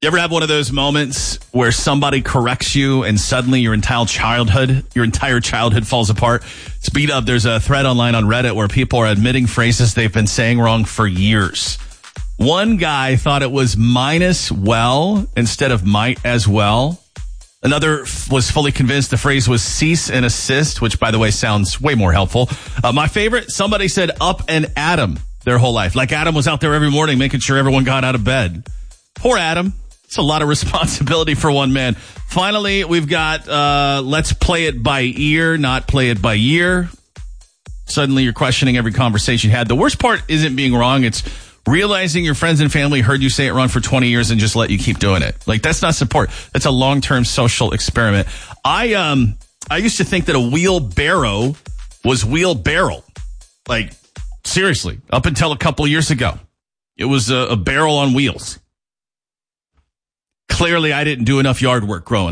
You ever have one of those moments where somebody corrects you and suddenly your entire childhood falls apart? Speed up. There's a thread online on Reddit where people are admitting phrases they've been saying wrong for years. One guy thought it was might as well instead of might as well. Another was fully convinced the phrase was cease and assist, which, by the way, sounds way more helpful. My favorite, somebody said up and Adam their whole life. Like Adam was out there every morning making sure everyone got out of bed. Poor Adam. It's a lot of responsibility for one man. Finally, we've got let's play it by ear, not play it by year. Suddenly you're questioning every conversation you had. The worst part isn't being wrong. It's realizing your friends and family heard you say it wrong for 20 years and just let you keep doing it. Like, that's not support. That's a long-term social experiment. I used to think that a wheelbarrow was wheelbarrow. Like, seriously, up until a couple years ago. It was a barrel on wheels. Clearly, I didn't do enough yard work growing up.